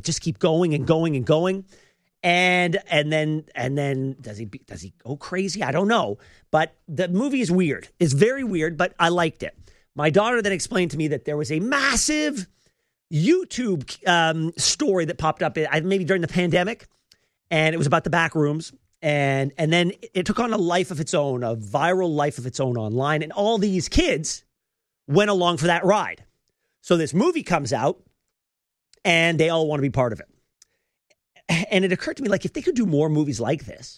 just keep going and going and going. And then does he go crazy? I don't know. But the movie is weird. It's very weird, but I liked it. My daughter then explained to me that there was a massive YouTube story that popped up maybe during the pandemic, and it was about the back rooms. And then it took on a life of its own, a viral life of its own online. And all these kids went along for that ride. So this movie comes out, and they all want to be part of it. And it occurred to me, like, if they could do more movies like this,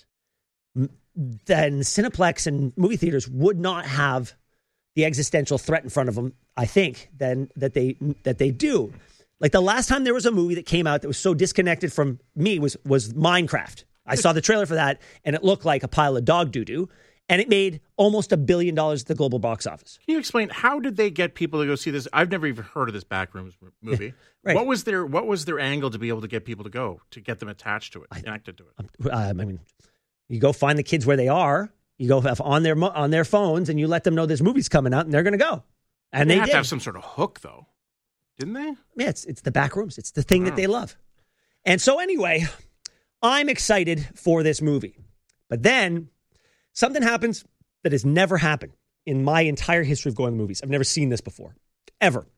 then Cineplex and movie theaters would not have the existential threat in front of them, I think, that they do. Like, the last time there was a movie that came out that was so disconnected from me was Minecraft. I saw the trailer for that, and it looked like a pile of dog doo-doo, and it made almost $1 billion at the global box office. Can you explain, how did they get people to go see this? I've never even heard of this Backrooms movie. Right. What was their angle to be able to get people to go, to get them attached to it, connected to it? I mean, you go find the kids where they are. You go on their phones, and you let them know this movie's coming out, and they're going to go. And they have did. to have some sort of hook, though, didn't they? Yeah, it's the Backrooms. It's the thing that they love. And so anyway, I'm excited for this movie. But then something happens that has never happened in my entire history of going to movies. I've never seen this before, ever.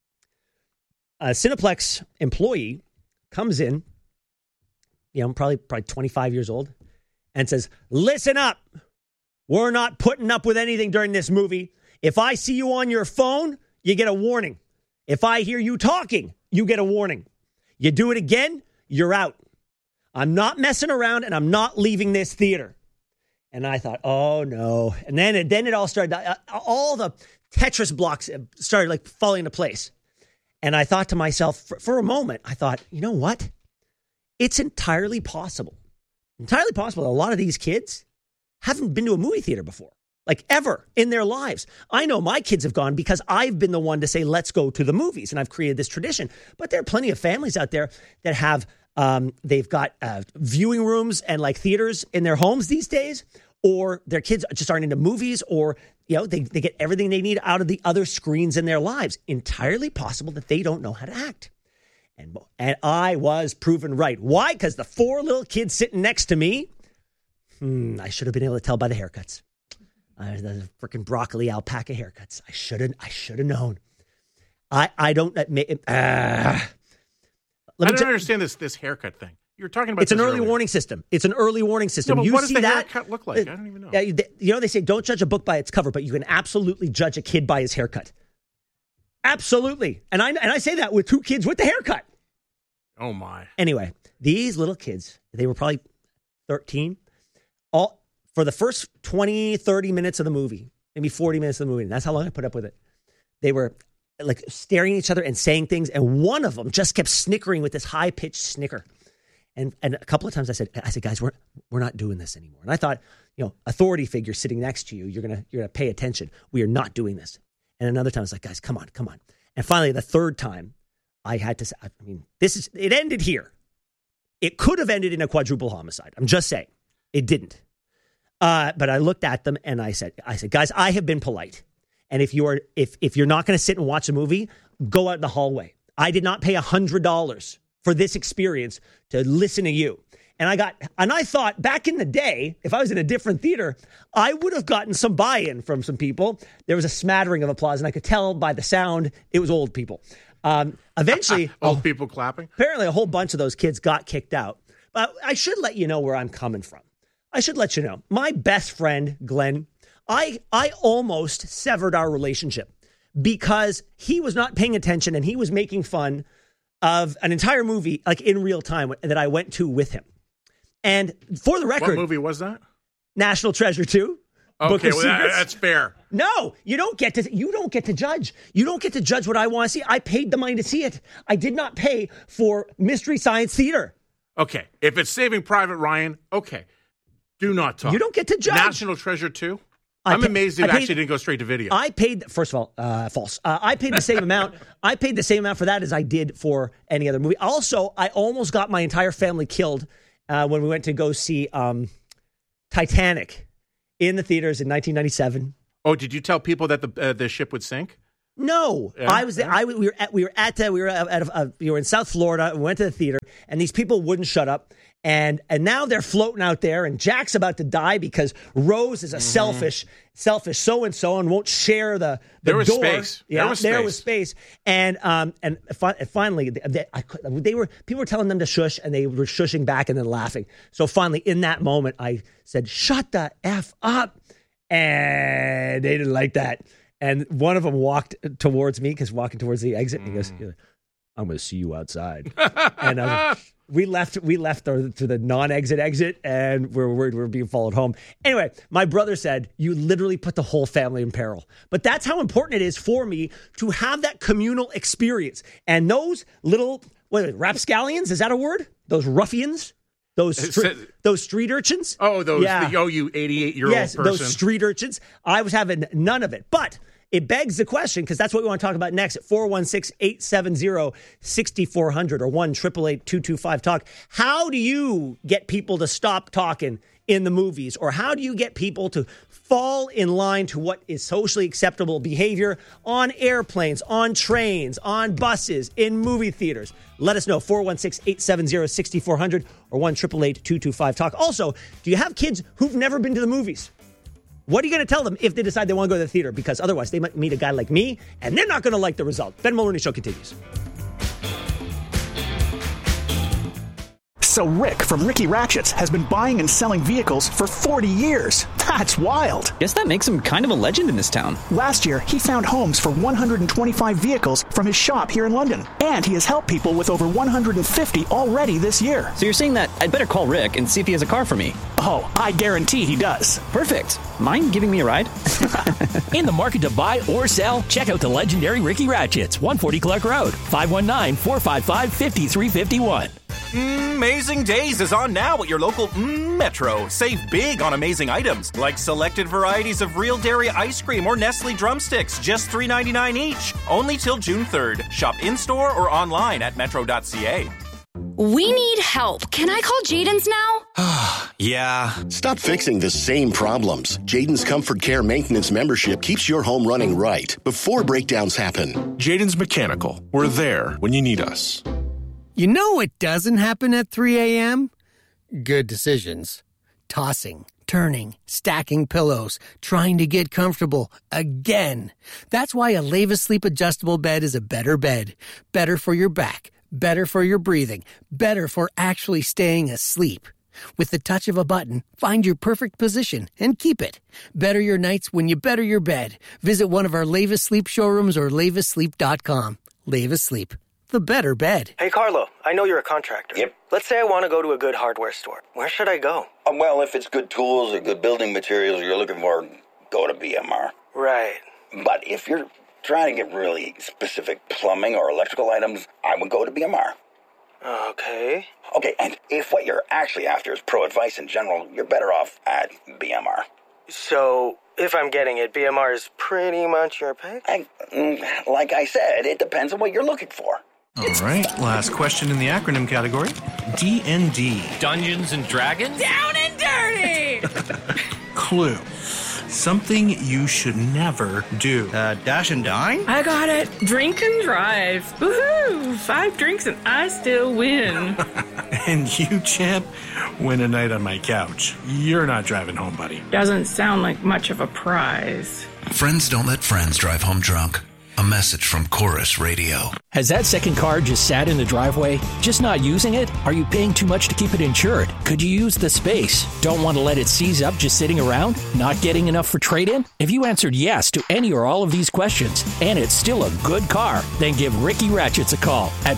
A Cineplex employee comes in, probably 25 years old, and says, "Listen up. We're not putting up with anything during this movie. If I see you on your phone, you get a warning. If I hear you talking, you get a warning. You do it again, you're out. I'm not messing around, and I'm not leaving this theater." And I thought, oh no. And then it all started, all the Tetris blocks started like falling into place. And I thought to myself, for a moment, I thought, you know what? It's entirely possible that a lot of these kids haven't been to a movie theater before, like ever in their lives. I know my kids have gone because I've been the one to say, let's go to the movies. And I've created this tradition. But there are plenty of families out there that have, they've got viewing rooms and like theaters in their homes these days, or their kids just aren't into movies, or they get everything they need out of the other screens in their lives. Entirely possible that they don't know how to act. And I was proven right. Why? Because the 4 little kids sitting next to me, I should have been able to tell by the haircuts. The freaking broccoli alpaca haircuts. I should have known. I don't. I don't understand this haircut thing. You're talking about. It's an early warning system. It's an early warning system. No, but you what does see the that? haircut look like? I don't even know. They say don't judge a book by its cover, but you can absolutely judge a kid by his haircut. Absolutely, and I say that with 2 kids with the haircut. Oh my! Anyway, these little kids, they were probably 13. All for the first 20, 30 minutes of the movie, maybe 40 minutes of the movie. And that's how long I put up with it. They were like staring at each other and saying things, and one of them just kept snickering with this high-pitched snicker. And a couple of times I said, guys, we're not doing this anymore. And I thought, authority figure sitting next to you, you're gonna pay attention. We are not doing this. And another time I was like, guys, come on. And finally, the third time, I had to say, it ended here. It could have ended in a quadruple homicide. I'm just saying, it didn't. But I looked at them and I said, guys, I have been polite. And if you're not going to sit and watch a movie, go out in the hallway. I did not pay $100 for this experience to listen to you. And I thought back in the day, if I was in a different theater, I would have gotten some buy-in from some people. There was a smattering of applause, and I could tell by the sound it was old people. Eventually, old people clapping. Apparently, a whole bunch of those kids got kicked out. But I should let you know where I'm coming from. I should let you know. My best friend, Glenn, I almost severed our relationship because he was not paying attention and he was making fun of an entire movie, like in real time, that I went to with him. And for the record, what movie was that? National Treasure 2. Okay, well, that's fair. No, you don't get to judge. You don't get to judge what I want to see. I paid the money to see it. I did not pay for Mystery Science Theater. Okay, if it's Saving Private Ryan, okay. Do not talk. You don't get to judge. National Treasure 2? I'm amazed it actually didn't go straight to video. I paid, first of all, false. I paid the same amount. I paid the same amount for that as I did for any other movie. Also, I almost got my entire family killed when we went to go see Titanic in the theaters in 1997. Oh, did you tell people that the ship would sink? No, Yeah, we were in South Florida. We went to the theater, and these people wouldn't shut up. And now they're floating out there, and Jack's about to die because Rose is a selfish so-and-so and won't share the there was door. Space. Yeah, there was space. And finally, people were telling them to shush, and they were shushing back and then laughing. So finally, in that moment, I said, "Shut the F up," and they didn't like that. And one of them walked towards me, walking towards the exit, and he goes, "I'm going to see you outside." And we left through the non-exit exit, and we're being followed home. Anyway, my brother said, "You literally put the whole family in peril." But that's how important it is for me to have that communal experience. And those little rapscallions, is that a word? Those ruffians? Those street urchins? Oh, you 88-year-old person. Those street urchins. I was having none of it. But it begs the question, because that's what we want to talk about next at 416-870-6400 or 1-888-225-TALK. How do you get people to stop talking in the movies? Or how do you get people to fall in line to what is socially acceptable behavior on airplanes, on trains, on buses, in movie theaters? Let us know, 416-870-6400 or 1-888-225-TALK. Also, do you have kids who've never been to the movies? What are you going to tell them if they decide they want to go to the theater? Because otherwise they might meet a guy like me, and they're not going to like the result. Ben Mulroney Show continues. So Rick from Ricky Ratchets has been buying and selling vehicles for 40 years. That's wild. Guess that makes him kind of a legend in this town. Last year, he found homes for 125 vehicles from his shop here in London. And he has helped people with over 150 already this year. So you're saying that I'd better call Rick and see if he has a car for me? Oh, I guarantee he does. Perfect. Mind giving me a ride? In the market to buy or sell? Check out the legendary Ricky Ratchets, 140 Clark Road, 519-455-5351. Amazing Days is on now at your local Metro. Save big on amazing items like selected varieties of real dairy ice cream or Nestle drumsticks, just $3.99 each. Only till June 3rd. Shop in-store or online at metro.ca. We need help. Can I call Jaden's now? Yeah. Stop fixing the same problems. Jaden's Comfort Care Maintenance membership keeps your home running right before breakdowns happen. Jaden's Mechanical. We're there when you need us. You know what doesn't happen at 3 a.m.? Good decisions. Tossing, turning, stacking pillows, trying to get comfortable again. That's why a Leva Sleep adjustable bed is a better bed. Better for your back, better for your breathing, better for actually staying asleep. With the touch of a button, find your perfect position and keep it. Better your nights when you better your bed. Visit one of our Leva Sleep showrooms or levasleep.com. Leva Sleep. The better bed. Hey, Carlo, I know you're a contractor. Yep. Let's say I want to go to a good hardware store. Where should I go? Well, if it's good tools or good building materials you're looking for, go to BMR. Right. But if you're trying to get really specific plumbing or electrical items, I would go to BMR. Okay. Okay, and if what you're actually after is pro advice in general, you're better off at BMR. So, if I'm getting it, BMR is pretty much your pick? Like I said, it depends on what you're looking for. All right, last question in the acronym category. D&D. Dungeons and Dragons? Down and dirty! Clue. Something you should never do. Dash and dine? I got it. Drink and drive. Woohoo! 5 drinks and I still win. And you, champ, win a night on my couch. You're not driving home, buddy. Doesn't sound like much of a prize. Friends don't let friends drive home drunk. A message from Chorus Radio. Has that second car just sat in the driveway? Just not using it? Are you paying too much to keep it insured? Could you use the space? Don't want to let it seize up just sitting around? Not getting enough for trade-in? If you answered yes to any or all of these questions, and it's still a good car, then give Ricky Ratchets a call at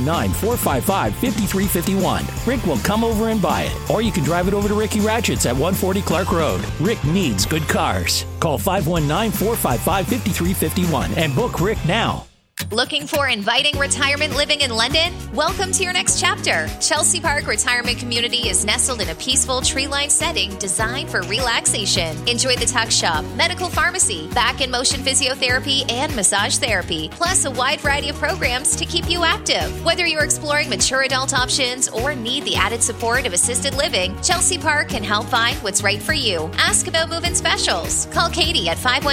519-455-5351. Rick will come over and buy it. Or you can drive it over to Ricky Ratchets at 140 Clark Road. Rick needs good cars. Call 519-455-5351 and book Rick now. Looking for inviting retirement living in London? Welcome to your next chapter. Chelsea Park Retirement Community is nestled in a peaceful tree-lined setting designed for relaxation. Enjoy the tuck shop, medical pharmacy, back and motion physiotherapy, and massage therapy, plus a wide variety of programs to keep you active. Whether you're exploring mature adult options or need the added support of assisted living, Chelsea Park can help find what's right for you. Ask about move-in specials. Call Katie at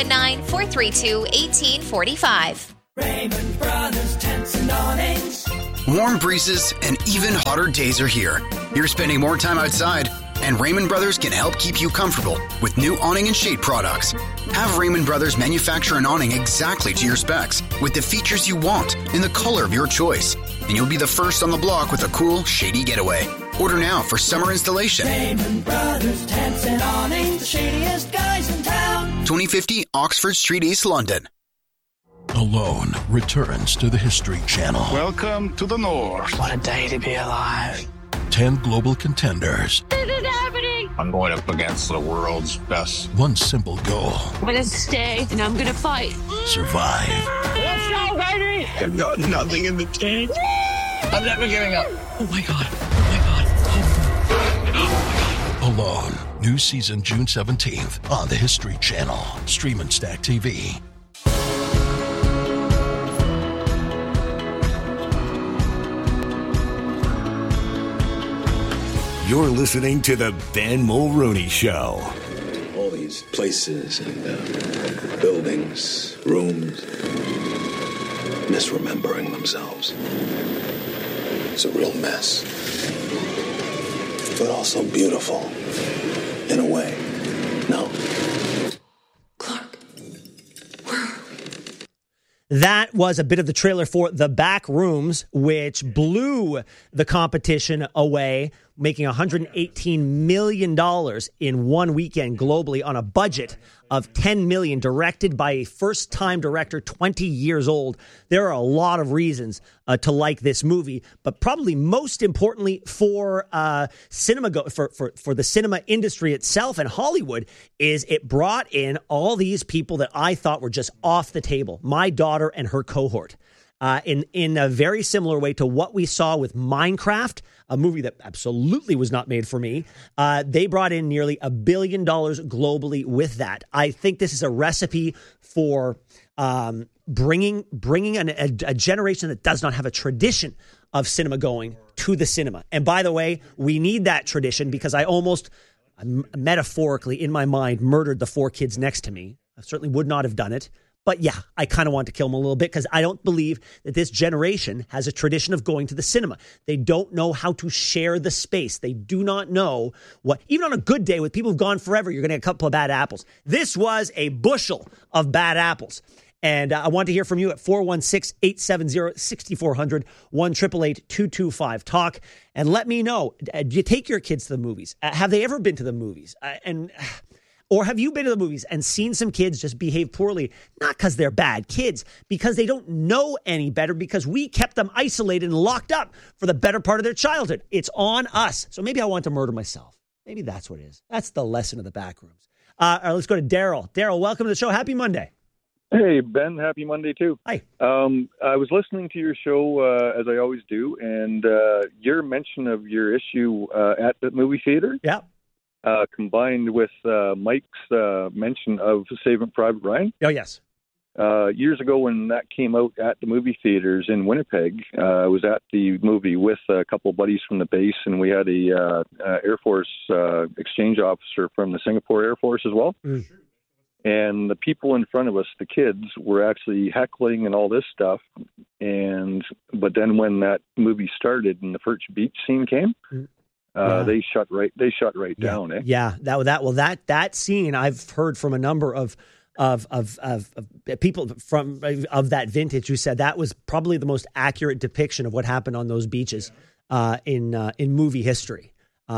519-432-1845. Raymond Brothers Tents and Awnings. Warm breezes and even hotter days are here. You're spending more time outside, and Raymond Brothers can help keep you comfortable with new awning and shade products. Have Raymond Brothers manufacture an awning exactly to your specs with the features you want in the color of your choice, and you'll be the first on the block with a cool, shady getaway. Order now for summer installation. Raymond Brothers Tents and Awnings, the shadiest guys in town. 2050 Oxford Street, East London. Alone returns to the History Channel. Welcome to the North. What a day to be alive. 10 global contenders. This is happening. I'm going up against the world's best. One simple goal. I'm going to stay and I'm going to fight. Survive. Let's go, baby. I've got nothing in the tank. I'm never giving up. Oh my God. Alone. New season June 17th on the History Channel. Stream and Stack TV. You're listening to the Ben Mulrooney Show. All these places and buildings, rooms, misremembering themselves. It's a real mess. But also beautiful, in a way. No. That was a bit of the trailer for The Back Rooms, which blew the competition away, making $118 million in one weekend globally on a budget of $10 million, directed by a first-time director, 20 years old. There are a lot of reasons to like this movie, but probably most importantly for the cinema industry itself and Hollywood is it brought in all these people that I thought were just off the table. My daughter and her cohort. In a very similar way to what we saw with Minecraft, a movie that absolutely was not made for me. They brought in nearly $1 billion globally with that. I think this is a recipe for bringing a generation that does not have a tradition of cinema going to the cinema. And by the way, we need that tradition because I almost metaphorically in my mind murdered the 4 kids next to me. I certainly would not have done it. But yeah, I kind of want to kill them a little bit because I don't believe that this generation has a tradition of going to the cinema. They don't know how to share the space. They do not know what, even on a good day with people who've gone forever, you're going to get a couple of bad apples. This was a bushel of bad apples. And I want to hear from you at 416-870-6400, 1-888-225-TALK. And let me know, do you take your kids to the movies? Have they ever been to the movies? Or have you been to the movies and seen some kids just behave poorly, not because they're bad kids, because they don't know any better, because we kept them isolated and locked up for the better part of their childhood? It's on us. So maybe I want to murder myself. Maybe that's what it is. That's the lesson of the back rooms. All right, let's go to Daryl. Daryl, welcome to the show. Happy Monday. Hey, Ben. Happy Monday, too. Hi. I was listening to your show, as I always do, and your mention of your issue at the movie theater. Yeah. Combined with Mike's mention of Saving Private Ryan. Oh, yes. Years ago when that came out at the movie theaters in Winnipeg, I was at the movie with a couple of buddies from the base, and we had a Air Force exchange officer from the Singapore Air Force as well. Mm. And the people in front of us, the kids, were actually heckling and all this stuff. But then when that movie started and the first beach scene came, they shut right down. Yeah, that scene I've heard from a number of people from that vintage who said that was probably the most accurate depiction of what happened on those beaches in movie history.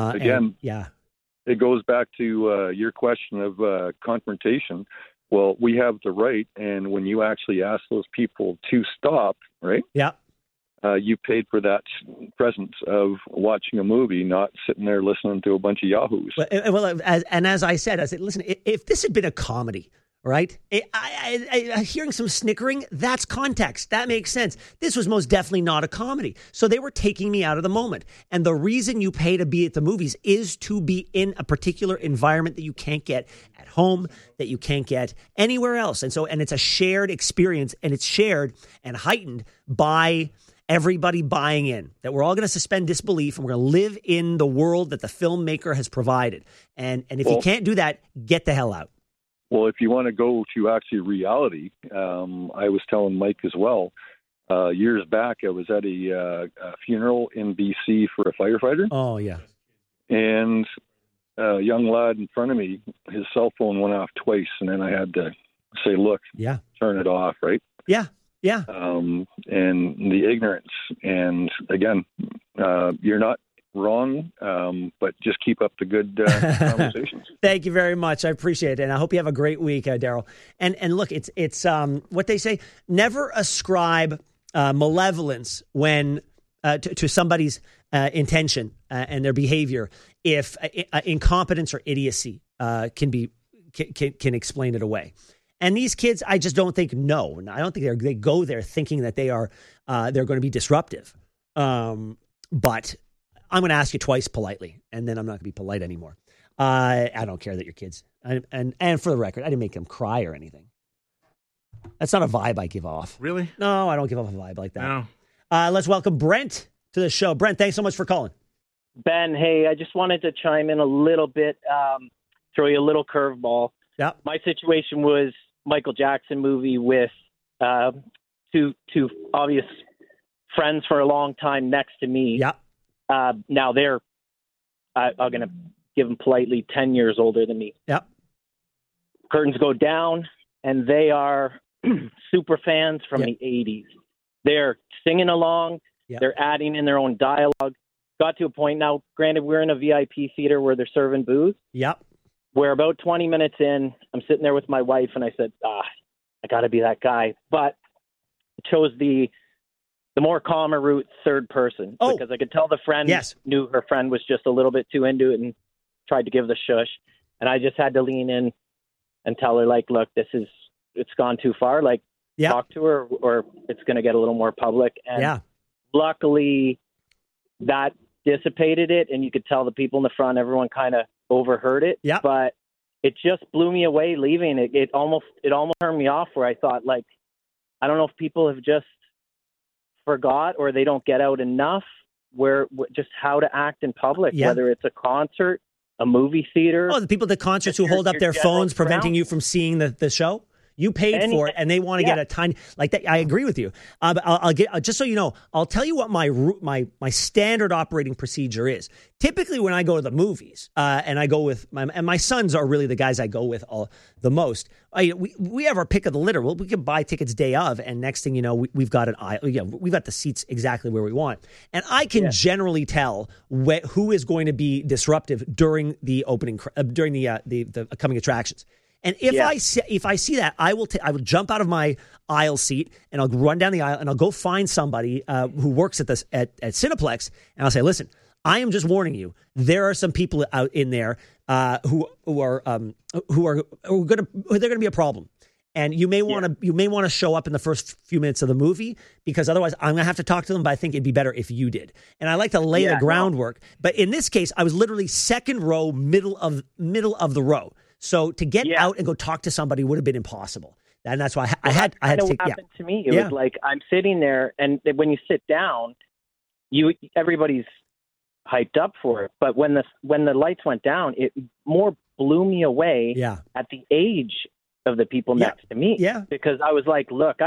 It goes back to your question of confrontation. Well, we have the right, and when you actually ask those people to stop, right? Yeah. You paid for that presence of watching a movie, not sitting there listening to a bunch of yahoos. Well, as I said, listen, if this had been a comedy, All right. Hearing some snickering, that's context. That makes sense. This was most definitely not a comedy. So they were taking me out of the moment. And the reason you pay to be at the movies is to be in a particular environment that you can't get at home, that you can't get anywhere else. And it's a shared experience, and it's shared and heightened by everybody buying in, that we're all going to suspend disbelief and we're going to live in the world that the filmmaker has provided. And if you can't do that, get the hell out. Well, if you want to go to actually reality, I was telling Mike as well, years back, I was at a funeral in BC for a firefighter. Oh, yeah. And a young lad in front of me, his cell phone went off twice, and then I had to say, look, turn it off, right? Yeah. Yeah. And the ignorance. And again, you're not wrong, but just keep up the good conversations. Thank you very much. I appreciate it. And I hope you have a great week, Daryl. And look, it's what they say, never ascribe malevolence when to somebody's intention and their behavior if incompetence or idiocy can explain it away. And these kids, I just don't think know. I don't think they go there thinking that they're going to be disruptive. But I'm going to ask you twice politely, and then I'm not going to be polite anymore. I don't care that you're kids. And for the record, I didn't make them cry or anything. That's not a vibe I give off. Really? No, I don't give off a vibe like that. No. Let's welcome Brent to the show. Brent, thanks so much for calling. Ben, hey, I just wanted to chime in a little bit, throw you a little curveball. Yeah. My situation was Michael Jackson movie with two obvious friends for a long time next to me. Yeah. Now they're, I'm going to give them politely, 10 years older than me. Yep. Curtains go down, and they are super fans from the 80s. They're singing along. Yep. They're adding in their own dialogue. Got to a point now, granted, we're in a VIP theater where they're serving booze. Yep. We're about 20 minutes in. I'm sitting there with my wife, and I said, I got to be that guy. But I chose the more calmer route, third person, because I could tell the friend knew her friend was just a little bit too into it and tried to give the shush. And I just had to lean in and tell her, like, look, it's gone too far. Like, talk to her or it's going to get a little more public. And luckily that dissipated it. And you could tell the people in the front, everyone kind of overheard it. Yeah. But it just blew me away leaving. It almost turned me off, where I thought, like, I don't know if people have just forgot or they don't get out enough where just how to act in public, whether it's a concert, a movie theater. Oh, the people at the concerts who hold up their phones preventing you from seeing the show? You paid for it, and they want to get a tiny like that. I agree with you. But I'll get just so you know. I'll tell you what my standard operating procedure is. Typically, when I go to the movies, and I go with my sons are really the guys I go with the most. We have our pick of the litter. We can buy tickets day of, and next thing you know, we've got an aisle. Yeah, we've got the seats exactly where we want, and I can generally tell who is going to be disruptive during the opening during the coming attractions. And if I see that, I will jump out of my aisle seat and I'll run down the aisle and I'll go find somebody who works at Cineplex, and I'll say, listen, I am just warning you. There are some people out in there who are going to be a problem, and you may want to show up in the first few minutes of the movie, because otherwise I'm going to have to talk to them. But I think it'd be better if you did. And I like to lay the groundwork. But in this case, I was literally second row, middle of the row. So to get out and go talk to somebody would have been impossible. And that's why I had to take. What happened to me? It was like I'm sitting there, and when you sit down, everybody's hyped up for it. But when the lights went down, it more blew me away. At the age of the people next to me. Yeah. Because I was like, look,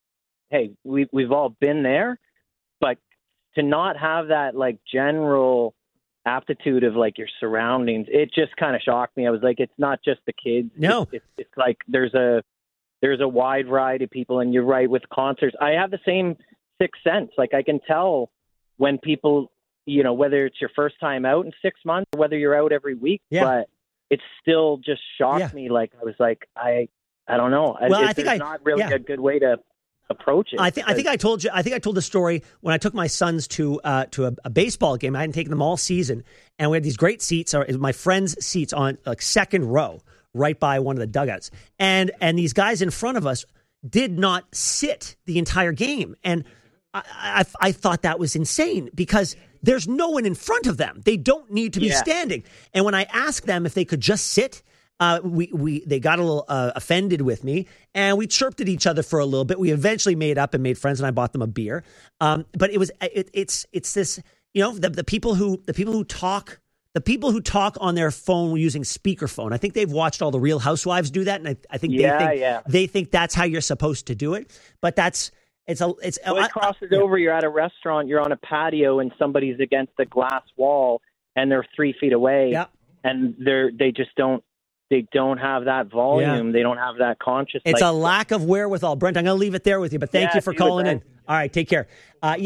we've all been there, but to not have that like general aptitude of like your surroundings, it just kind of shocked me. I was like, it's not just the kids. No, it's like there's a wide variety of people. And you're right, with concerts, I have the same sixth sense. Like I can tell when people, whether it's your first time out in 6 months or whether you're out every week, but it still just shocked me. Like I was like, I don't know. Well, I think there's not really a good way to approach it. I think I told the story when I took my sons to a baseball game. I hadn't taken them all season, and we had these great seats. My friends' seats on like second row, right by one of the dugouts. And these guys in front of us did not sit the entire game. And I thought that was insane because there's no one in front of them. They don't need to be standing. And when I asked them if they could just sit, they got a little offended with me, and we chirped at each other for a little bit. We eventually made up and made friends, and I bought them a beer. But it's this, the people who talk on their phone using speakerphone. I think they've watched all the Real Housewives do that, and I think they think that's how you're supposed to do it. But it crosses over. You're at a restaurant, you're on a patio, and somebody's against a glass wall, and they're 3 feet away, and they just don't. They don't have that volume. They don't have that consciousness. It's a lack of wherewithal. Brent, I'm going to leave it there with you, but thank you for calling in. All right, take care. We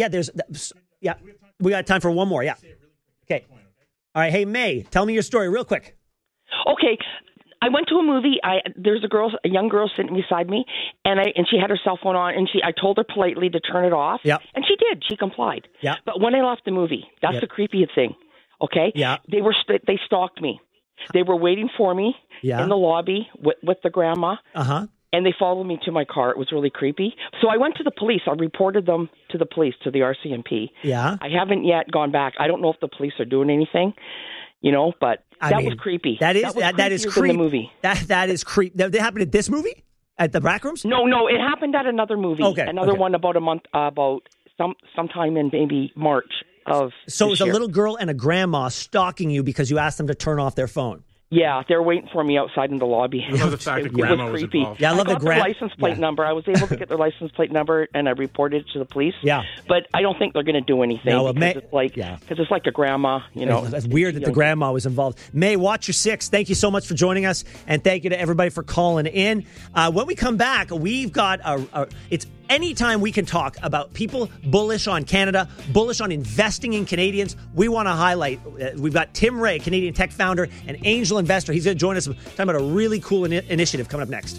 got time for one more. Yeah. Okay. All right. Hey, May, tell me your story real quick. Okay. I went to a movie. There's a young girl sitting beside me, and she had her cell phone on, and I told her politely to turn it off, and she did. She complied. Yep. But when I left the movie, that's the creepiest thing. Okay. Yeah. They stalked me. They were waiting for me in the lobby with the grandma, and they followed me to my car. It was really creepy. So I went to the police. I reported them to the police, to the RCMP. Yeah. I haven't yet gone back. I don't know if the police are doing anything, but that was creepy. That is creepy. In the movie. That is creepy. That happened at this movie? At the Backrooms? No, it happened at another movie. Okay. Another one about a month, sometime in maybe March. So it was a little girl and a grandma stalking you because you asked them to turn off their phone. Yeah, they're waiting for me outside in the lobby. I love the fact that grandma was involved. Yeah, I love the license plate number. I was able to get their license plate number, and I reported it to the police. Yeah, but I don't think they're going to do anything because it's like a grandma. It's weird that the grandma was involved. May, watch your six. Thank you so much for joining us, and thank you to everybody for calling in. When we come back, we've got it's anytime we can talk about people bullish on Canada, bullish on investing in Canadians, we want to highlight. We've got Tim Ray, Canadian tech founder and angel investor. He's going to join us talking about a really cool initiative coming up next.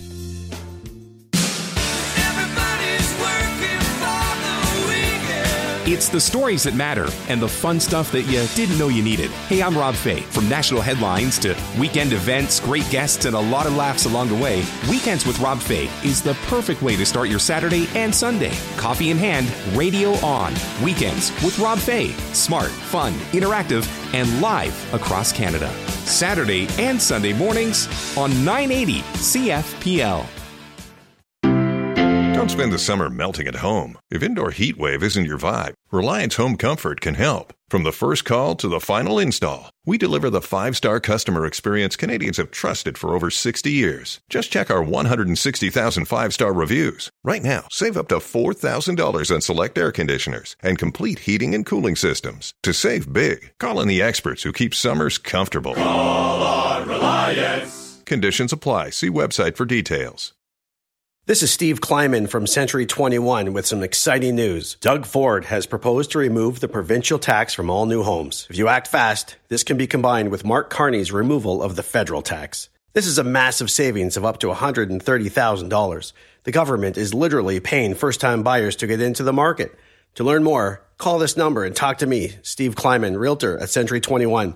It's the stories that matter and the fun stuff that you didn't know you needed. Hey, I'm Rob Fay. From national headlines to weekend events, great guests, and a lot of laughs along the way, Weekends with Rob Fay is the perfect way to start your Saturday and Sunday. Coffee in hand, radio on. Weekends with Rob Fay. Smart, fun, interactive, and live across Canada. Saturday and Sunday mornings on 980 CFPL. Don't spend the summer melting at home. If indoor heat wave isn't your vibe, Reliance Home Comfort can help. From the first call to the final install, we deliver the 5-star customer experience Canadians have trusted for over 60 years. Just check our 160,000 5-star reviews. Right now, save up to $4,000 on select air conditioners and complete heating and cooling systems. To save big, call in the experts who keep summers comfortable. Call on Reliance. Conditions apply. See website for details. This is Steve Kleiman from Century 21 with some exciting news. Doug Ford has proposed to remove the provincial tax from all new homes. If you act fast, this can be combined with Mark Carney's removal of the federal tax. This is a massive savings of up to $130,000. The government is literally paying first-time buyers to get into the market. To learn more, call this number and talk to me, Steve Kleiman, Realtor at Century 21,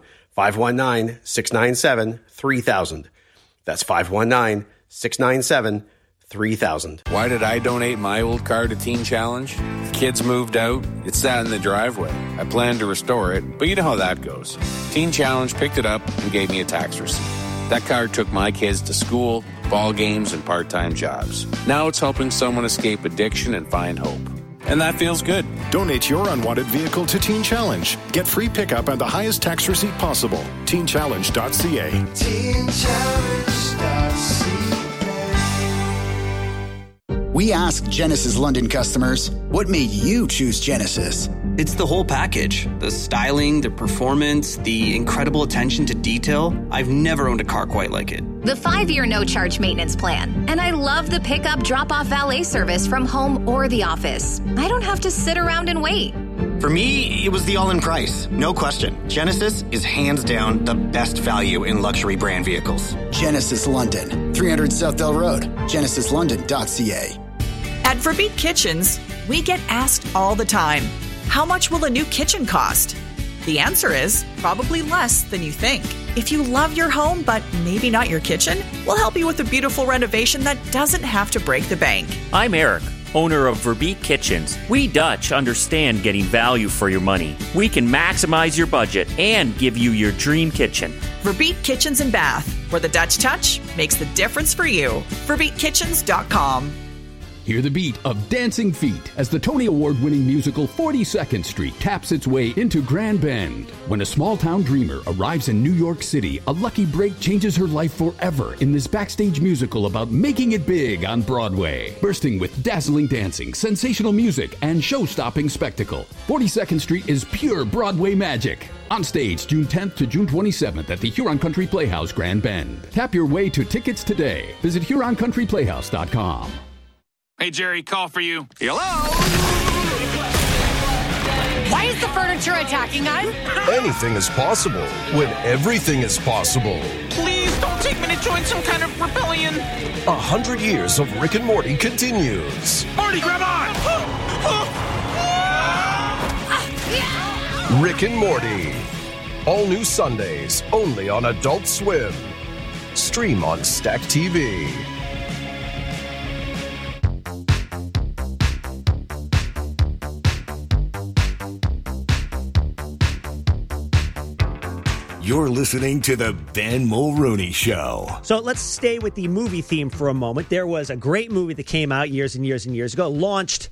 519-697-3000. That's 519-697-3000. 3,000. Why did I donate my old car to Teen Challenge? The kids moved out. It sat in the driveway. I planned to restore it, but you know how that goes. Teen Challenge picked it up and gave me a tax receipt. That car took my kids to school, ball games, and part-time jobs. Now it's helping someone escape addiction and find hope. And that feels good. Donate your unwanted vehicle to Teen Challenge. Get free pickup and the highest tax receipt possible. TeenChallenge.ca. TeenChallenge.ca. We asked Genesis London customers, what made you choose Genesis? It's the whole package. The styling, the performance, the incredible attention to detail. I've never owned a car quite like it. The 5-year no-charge maintenance plan. And I love the pickup drop-off valet service from home or the office. I don't have to sit around and wait. For me, it was the all-in price. No question. Genesis is hands down the best value in luxury brand vehicles. Genesis London, 300 Southdale Road, genesislondon.ca. At Verbeek Kitchens, we get asked all the time, how much will a new kitchen cost? The answer is probably less than you think. If you love your home, but maybe not your kitchen, we'll help you with a beautiful renovation that doesn't have to break the bank. I'm Eric, owner of Verbeek Kitchens. We Dutch understand getting value for your money. We can maximize your budget and give you your dream kitchen. Verbeek Kitchens and Bath, where the Dutch touch makes the difference for you. VerbeekKitchens.com. Hear the beat of Dancing Feet as the Tony Award-winning musical 42nd Street taps its way into Grand Bend. When a small-town dreamer arrives in New York City, a lucky break changes her life forever in this backstage musical about making it big on Broadway. Bursting with dazzling dancing, sensational music, and show-stopping spectacle, 42nd Street is pure Broadway magic. On stage June 10th to June 27th at the Huron Country Playhouse, Grand Bend. Tap your way to tickets today. Visit HuronCountryPlayhouse.com. Hey, Jerry, call for you. Hello? Why is the furniture attacking us? Anything is possible when everything is possible. Please don't take me to join some kind of rebellion. 100 years of Rick and Morty continues. Morty, grab on! Rick and Morty. All new Sundays, only on Adult Swim. Stream on Stack TV. You're listening to the Ben Mulrooney Show. So let's stay with the movie theme for a moment. There was a great movie that came out years and years and years ago. Launched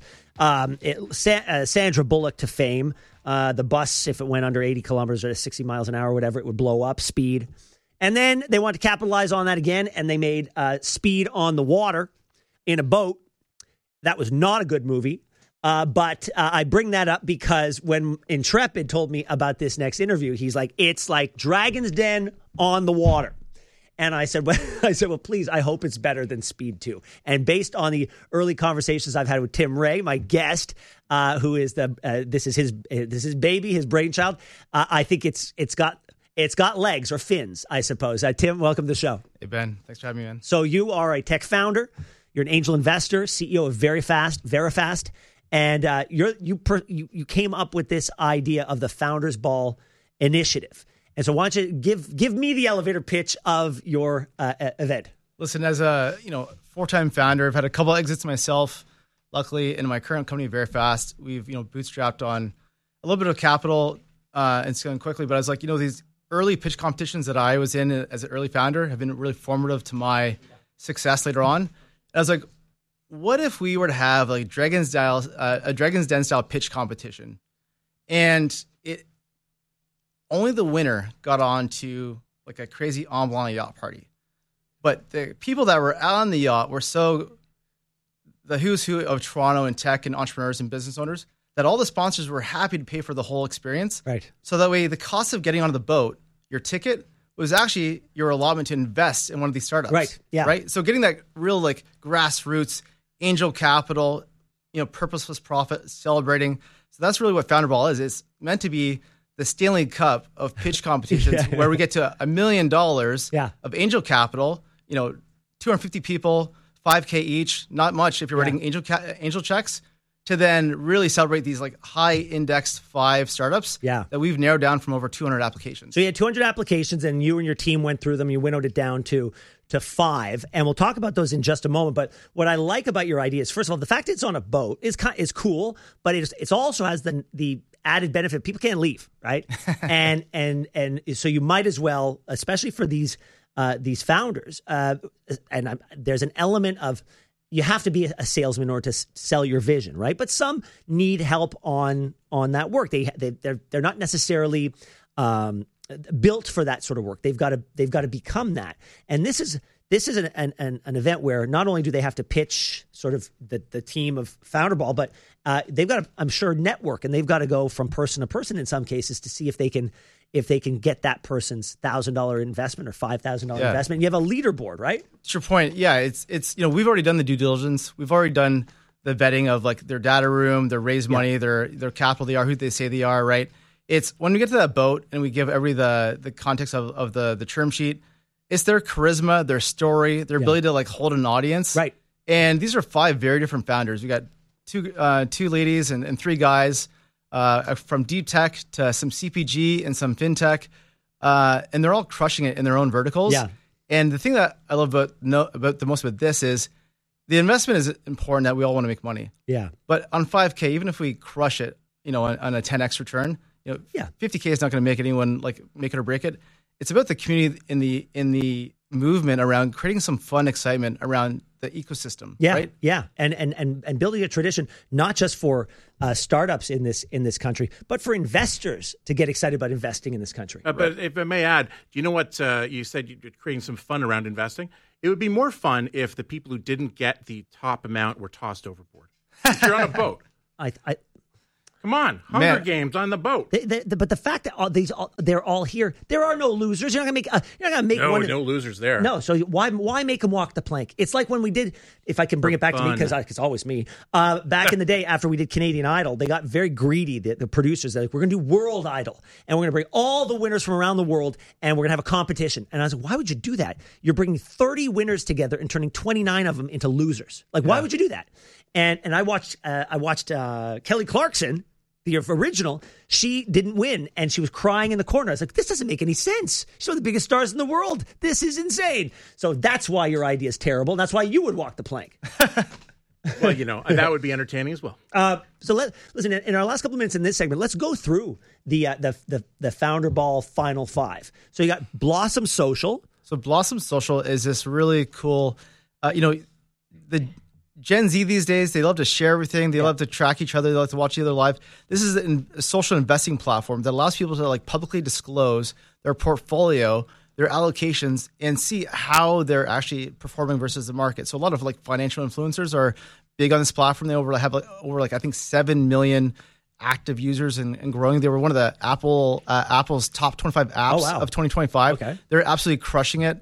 Sandra Bullock to fame. The bus, if it went under 80 kilometers or 60 miles an hour, whatever, it would blow up. Speed. And then they wanted to capitalize on that again, and they made Speed on the water in a boat. That was not a good movie. But I bring that up because when Intrepid told me about this next interview, he's like, it's like Dragon's Den on the water. And I said, well, please, I hope it's better than Speed 2. And based on the early conversations I've had with Tim Ray, my guest, who is this is his baby, his brainchild, I think it's got legs or fins, I suppose. Tim, welcome to the show. Hey, Ben. Thanks for having me, man. So you are a tech founder. You're an angel investor, CEO of Verifast. And you came up with this idea of the Founders Ball initiative. And so why don't you give me the elevator pitch of your event? Listen, as a four-time founder, I've had a couple exits myself. Luckily, in my current company, Verifast, we've bootstrapped on a little bit of capital and it's going quickly. But I was like, these early pitch competitions that I was in as an early founder have been really formative to my success later on. And I was like, what if we were to have like a Dragon's Den style pitch competition, and only the winner got on to like a crazy en blanc yacht party, but the people that were out on the yacht were the who's who of Toronto and tech and entrepreneurs and business owners that all the sponsors were happy to pay for the whole experience. Right. So that way, the cost of getting onto the boat, your ticket, was actually your allotment to invest in one of these startups. Right. Yeah. Right. So getting that real like grassroots angel capital, purposeless profit, celebrating. So that's really what Founder Ball is. It's meant to be the Stanley Cup of pitch competitions where we get to $1 million of angel capital, 250 people, $5,000 each, not much if you're writing angel checks, to then really celebrate these like high indexed 5 startups that we've narrowed down from over 200 applications. So you had 200 applications and you and your team went through them. You winnowed it down to 5, and we'll talk about those in just a moment. But what I like about your idea is, first of all, the fact it's on a boat is cool, but it also has the added benefit people can't leave, right? and so you might as well, especially for these founders, there's an element of you have to be a salesman in order to sell your vision, right? But some need help on that work. They're not necessarily built for that sort of work. They've got to become that. And this is an event where not only do they have to pitch sort of the team of Founder Ball, but they've got to, I'm sure, network, and they've got to go from person to person in some cases to see if they can get that person's $1,000 investment or $5,000 investment. You have a leaderboard, right? That's your point. Yeah, it's we've already done the due diligence. We've already done the vetting of like their data room, their raised money, their capital they are, who they say they are, right? It's when we get to that boat and we give the context of the term sheet, it's their charisma, their story, their ability to like hold an audience. Right. And these are 5 very different founders. We got two ladies and 3 guys from deep tech to some CPG and some fintech. and they're all crushing it in their own verticals. Yeah. And the thing that I love about the most about this is the investment is important, that we all want to make money. Yeah. But on 5K, even if we crush it, on a 10x return, 50K is not going to make anyone make it or break it. It's about the community in the movement around creating some fun excitement around the ecosystem. Yeah, right? Yeah, and building a tradition not just for startups in this country, but for investors to get excited about investing in this country. But if I may add, do you know what you said? You're creating some fun around investing. It would be more fun if the people who didn't get the top amount were tossed overboard. If you're on a boat. Come on, Hunger Games on the boat. But the fact that they're all here, there are no losers. You're not gonna make no losers there. No, so why make them walk the plank? It's like when we did. If I can bring it back to me, because it's always me. Back in the day, after we did Canadian Idol, they got very greedy. The producers, they're like, we're gonna do World Idol, and we're gonna bring all the winners from around the world, and we're gonna have a competition. And I was like, why would you do that? You're bringing 30 winners together and turning 29 of them into losers. Why would you do that? And I watched Kelly Clarkson, the original. She didn't win, and she was crying in the corner. I was like, this doesn't make any sense. She's one of the biggest stars in the world. This is insane. So that's why your idea is terrible. And that's why you would walk the plank. Well, that would be entertaining as well. So listen, in our last couple of minutes in this segment, let's go through the Founder Ball Final Five. So you got Blossom Social. So Blossom Social is this really cool, the Gen Z these days, they love to share everything. They love to track each other. They love to watch each other live. This is a social investing platform that allows people to publicly disclose their portfolio, their allocations, and see how they're actually performing versus the market. So a lot of financial influencers are big on this platform. They have over I think 7 million active users and growing. They were one of the Apple's top 25 apps of 2025. Okay. They're absolutely crushing it.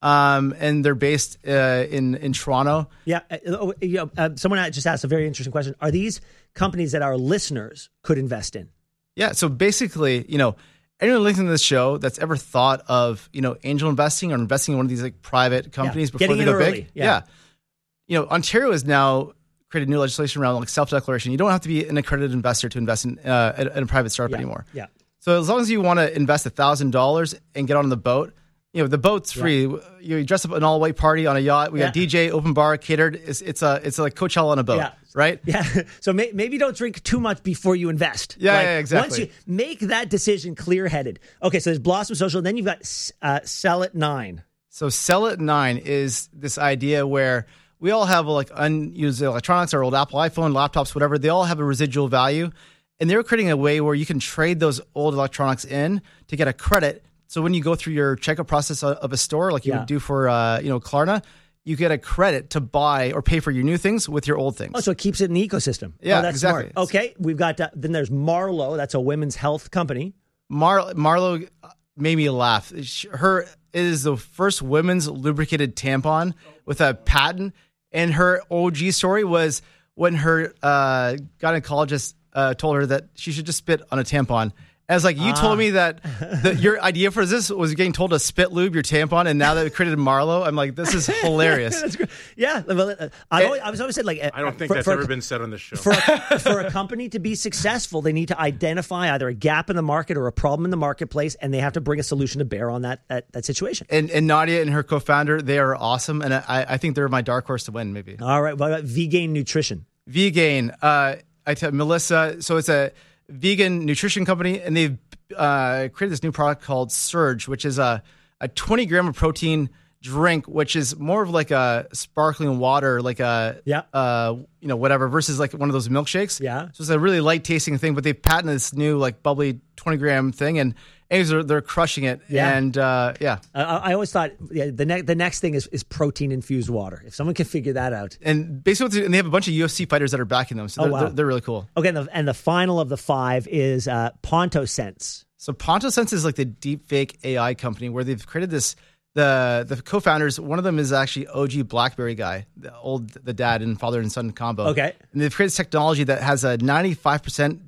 And they're based in Toronto. Yeah. Someone just asked a very interesting question. Are these companies that our listeners could invest in? Yeah. So basically, anyone listening to this show that's ever thought of, angel investing or investing in one of these private companies before they go big. Yeah. Ontario has now created new legislation around self-declaration. You don't have to be an accredited investor to invest in a private startup anymore. Yeah. So as long as you want to invest $1,000 and get on the boat, the boat's free. Yeah. You dress up an all-white party on a yacht. We got DJ, open bar, catered. It's like Coachella on a boat, right? Yeah. So maybe don't drink too much before you invest. Yeah, exactly. Once you make that decision clear-headed. Okay, so there's Blossom Social. Then you've got Sell It 9. So Sell It 9 is this idea where we all have unused electronics, our old Apple iPhone, laptops, whatever. They all have a residual value. And they're creating a way where you can trade those old electronics in to get a credit. So when you go through your checkout process of a store, like you would do for Klarna, you get a credit to buy or pay for your new things with your old things. Oh, so it keeps it in the ecosystem. Yeah, that's exactly. Smart. Okay, we've got then there's Marlo. That's a women's health company. Marlo made me laugh. It is the first women's lubricated tampon with a patent, and her OG story was when her gynecologist told her that she should just spit on a tampon. I was like, you told me that your idea for this was getting told to spit lube your tampon, and now that we created Marlo, I'm like, this is hilarious. That's great. Yeah. I was always said, I don't think that's ever been said on this show. For a company to be successful, they need to identify either a gap in the market or a problem in the marketplace, and they have to bring a solution to bear on that situation. And Nadia and her co-founder, they are awesome, and I think they're my dark horse to win, maybe. All right. What about V-Gain Nutrition? V-Gain. I tell Melissa, so it's a vegan nutrition company, and they've created this new product called Surge, which is a 20 gram of protein drink, which is more of like a sparkling water, like whatever, versus like one of those milkshakes. Yeah. So it's a really light tasting thing, but they've patented this new like bubbly 20 gram thing, and anyways, they're crushing it. Yeah. And I always thought the next thing is protein infused water. If someone can figure that out. And basically, and they have a bunch of UFC fighters that are backing them, so they're really cool. Okay, and the final of the 5 is PontoSense. So PontoSense is like the deep fake AI company where they've created this. The co-founders, one of them is actually OG BlackBerry guy, the dad and father and son combo. Okay. And they've created technology that has a 95%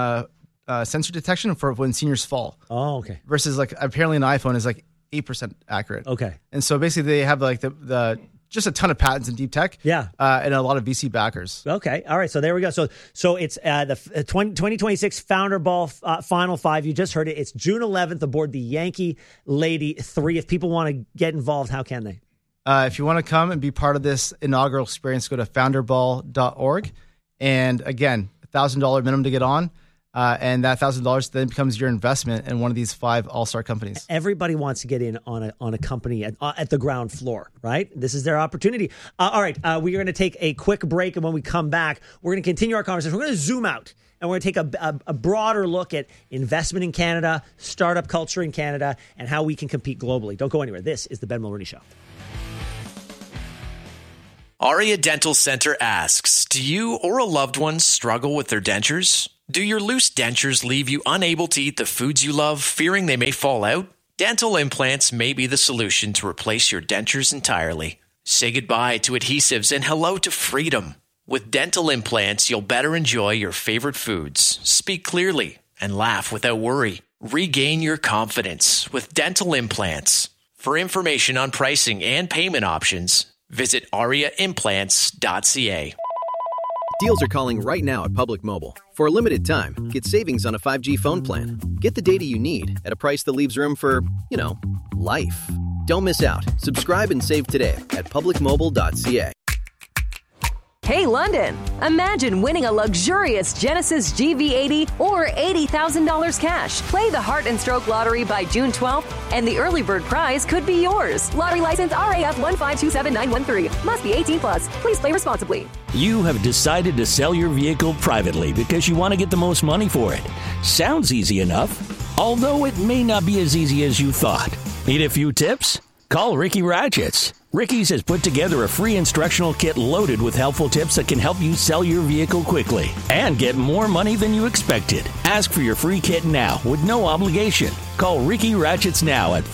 sensor detection for when seniors fall. Oh, okay. Versus like apparently an iPhone is like 8% accurate. Okay. And so basically they have like the just a ton of patents in deep tech. Yeah. And a lot of VC backers. Okay. All right. So there we go. So it's the 2026 Founder Ball Final 5. You just heard it. It's June 11th aboard the Yankee Lady 3. If people want to get involved, how can they? If you want to come and be part of this inaugural experience, go to founderball.org. And again, $1,000 minimum to get on. And that $1,000 then becomes your investment in one of these 5 all-star companies. Everybody wants to get in on a company at the ground floor, right? This is their opportunity. All right, we are going to take a quick break, and when we come back, we're going to continue our conversation. We're going to zoom out, and we're going to take a broader look at investment in Canada, startup culture in Canada, and how we can compete globally. Don't go anywhere. This is the Ben Mulroney Show. Aria Dental Center asks, do you or a loved one struggle with their dentures? Do your loose dentures leave you unable to eat the foods you love, fearing they may fall out? Dental implants may be the solution to replace your dentures entirely. Say goodbye to adhesives and hello to freedom. With dental implants, you'll better enjoy your favorite foods, speak clearly, and laugh without worry. Regain your confidence with dental implants. For information on pricing and payment options, visit ariaimplants.ca. Deals are calling right now at Public Mobile. For a limited time, get savings on a 5G phone plan. Get the data you need at a price that leaves room for, life. Don't miss out. Subscribe and save today at publicmobile.ca. Hey, London! Imagine winning a luxurious Genesis GV80 or $80,000 cash. Play the Heart and Stroke Lottery by June 12th, and the early bird prize could be yours. Lottery license RAF 1527913. Must be 18 plus. Please play responsibly. You have decided to sell your vehicle privately because you want to get the most money for it. Sounds easy enough, although it may not be as easy as you thought. Need a few tips? Call Ricky Ratchets. Ricky's has put together a free instructional kit loaded with helpful tips that can help you sell your vehicle quickly and get more money than you expected. Ask for your free kit now with no obligation. Call Ricky Ratchets now at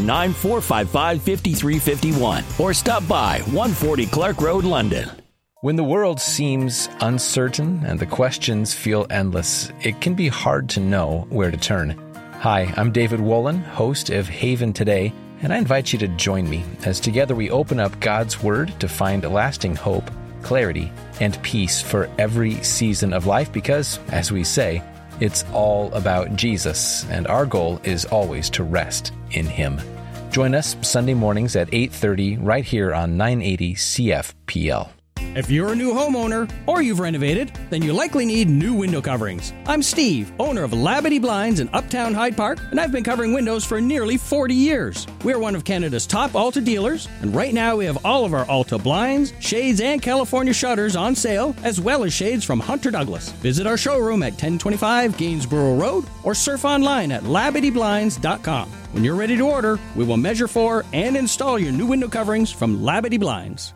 519-455-5351 or stop by 140 Clark Road, London. When the world seems uncertain and the questions feel endless, it can be hard to know where to turn. Hi, I'm David Wolin, host of Haven Today, and I invite you to join me as together we open up God's Word to find lasting hope, clarity, and peace for every season of life because, as we say, it's all about Jesus, and our goal is always to rest in Him. Join us Sunday mornings at 8:30 right here on 980 CFPL. If you're a new homeowner or you've renovated, then you likely need new window coverings. I'm Steve, owner of Labadee Blinds in Uptown Hyde Park, and I've been covering windows for nearly 40 years. We're one of Canada's top Alta dealers, and right now we have all of our Alta blinds, shades, and California shutters on sale, as well as shades from Hunter Douglas. Visit our showroom at 1025 Gainsborough Road or surf online at LabadeeBlinds.com. When you're ready to order, we will measure for and install your new window coverings from Labadee Blinds.